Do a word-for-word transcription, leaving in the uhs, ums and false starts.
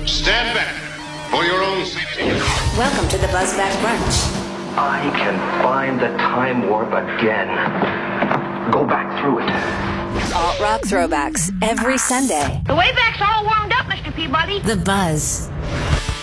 Stand back for your own safety. Welcome to the Buzzback Brunch. I can find the time warp again. Go back through it. Alt rock throwbacks every Sunday. The way back's all warmed up, Mister Peabody. The Buzz.